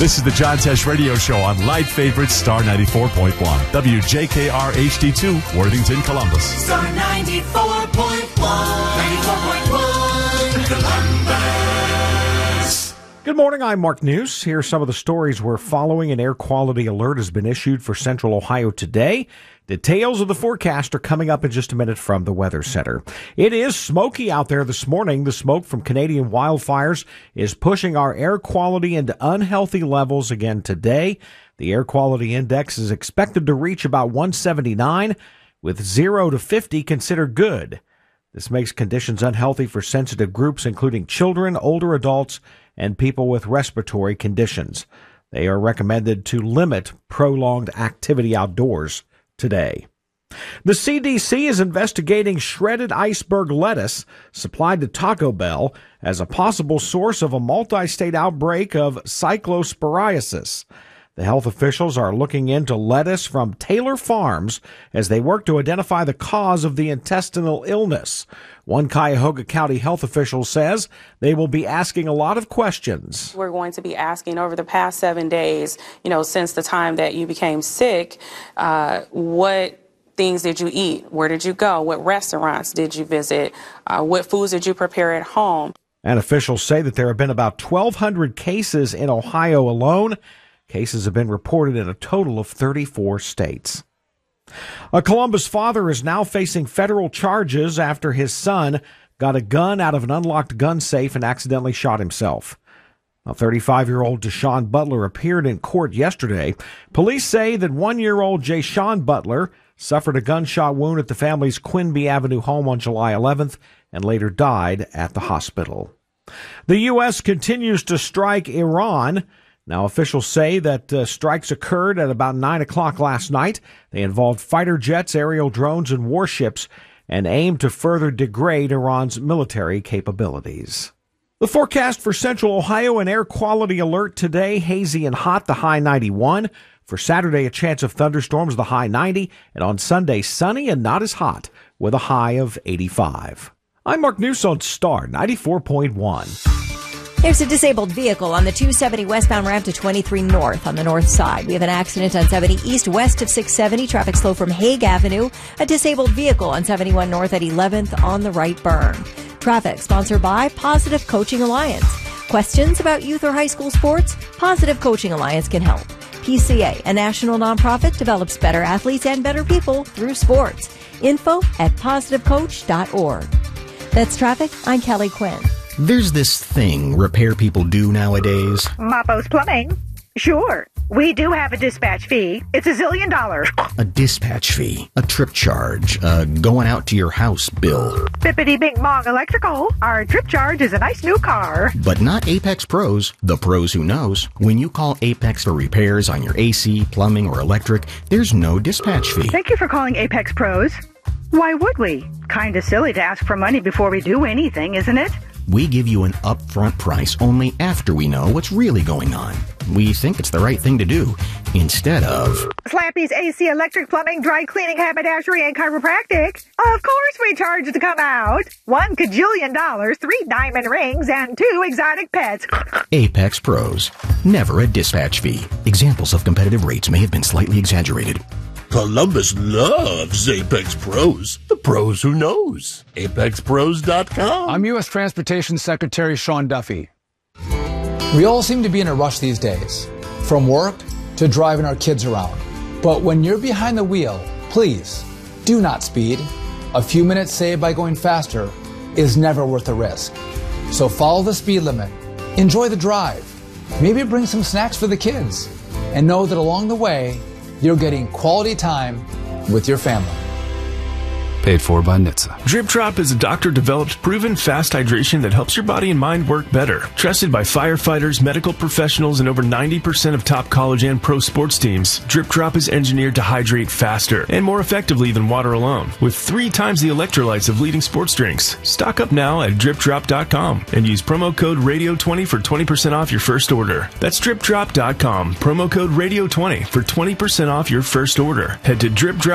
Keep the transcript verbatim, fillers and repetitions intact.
This is the John Tesh Radio Show on Light Favorite Star ninety-four point one. W J K R H D two, Worthington, Columbus. Star ninety-four point one. ninety-four point one, Columbus. Good morning, I'm Mark News. Here are some of the stories we're following. An air quality alert has been issued for Central Ohio today. Details of the forecast are coming up in just a minute from the Weather Center. It is smoky out there this morning. The smoke from Canadian wildfires is pushing our air quality into unhealthy levels again today. The air quality index is expected to reach about one seventy-nine, with zero to fifty considered good. This makes conditions unhealthy for sensitive groups, including children, older adults, and people with respiratory conditions. They are recommended to limit prolonged activity outdoors today. The C D C is investigating shredded iceberg lettuce supplied to Taco Bell as a possible source of a multi-state outbreak of cyclosporiasis. The health officials are looking into lettuce from Taylor Farms as they work to identify the cause of the intestinal illness. One Cuyahoga County health official says they will be asking a lot of questions. We're going to be asking over the past seven days, you know, since the time that you became sick, uh, what things did you eat? Where did you go? What restaurants did you visit? Uh, what foods did you prepare at home? And officials say that there have been about twelve hundred cases in Ohio alone. Cases have been reported in a total of thirty-four states. A Columbus father is now facing federal charges after his son got a gun out of an unlocked gun safe and accidentally shot himself. A thirty-five-year-old Deshaun Butler appeared in court yesterday. Police say that one-year-old Jashawn Butler suffered a gunshot wound at the family's Quinby Avenue home on July eleventh and later died at the hospital. The U S continues to strike Iran. Now, officials say that uh, strikes occurred at about nine o'clock last night. They involved fighter jets, aerial drones, and warships and aimed to further degrade Iran's military capabilities. The forecast for Central Ohio, an air quality alert today, hazy and hot, the high ninety-one. For Saturday, a chance of thunderstorms, the high ninety. And on Sunday, sunny and not as hot, with a high of eighty-five. I'm Mark News on Star ninety-four point one. There's a disabled vehicle on the two seventy westbound ramp to twenty-three north on the north side. We have an accident on seventy east west of six seventy. Traffic slow from Hague Avenue. A disabled vehicle on seventy-one north at eleventh on the right burn. Traffic sponsored by Positive Coaching Alliance. Questions about youth or high school sports? Positive Coaching Alliance can help. P C A, a national nonprofit, develops better athletes and better people through sports. Info at positive coach dot org. That's traffic. I'm Kelly Quinn. There's this thing repair people do nowadays. Mapo's Plumbing. Sure. We do have a dispatch fee. It's a zillion dollars. A dispatch fee, a trip charge, a going out to your house bill. Bippity Bing Bong Electrical. Our trip charge is a nice new car. But not Apex Pros, the pros who knows. When you call Apex for repairs on your A C, plumbing, or electric, there's no dispatch fee. Thank you for calling Apex Pros. Why would we? Kinda silly to ask for money before we do anything, isn't it? We give you an upfront price only after we know what's really going on. We think it's the right thing to do, instead of Slappy's A C, electric, plumbing, dry cleaning, haberdashery, and chiropractic. Of course we charge to come out. One cajillion dollars, three diamond rings, and two exotic pets. Apex Pros. Never a dispatch fee. Examples of competitive rates may have been slightly exaggerated. Columbus loves Apex Pros. The pros who knows. apex pros dot com. I'm U S Transportation Secretary Sean Duffy. We all seem to be in a rush these days, from work to driving our kids around. But when you're behind the wheel, please do not speed. A few minutes saved by going faster is never worth the risk. So follow the speed limit. Enjoy the drive. Maybe bring some snacks for the kids. And know that along the way, you're getting quality time with your family. Paid for by N H T S A. Drip Drop is a doctor-developed, proven fast hydration that helps your body and mind work better. Trusted by firefighters, medical professionals, and over ninety percent of top college and pro sports teams, Drip Drop is engineered to hydrate faster and more effectively than water alone, with three times the electrolytes of leading sports drinks. Stock up now at drip drop dot com and use promo code radio twenty for twenty percent off your first order. That's drip drop dot com, promo code radio twenty for twenty percent off your first order. Head to drip drop